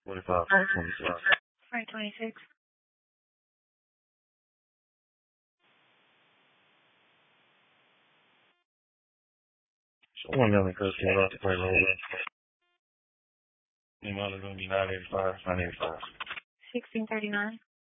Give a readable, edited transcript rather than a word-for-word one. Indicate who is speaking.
Speaker 1: 25, 26.
Speaker 2: Right, 26.
Speaker 1: So 1 million credit card off the payroll. The amount is going to be 985, 985.
Speaker 2: 1639.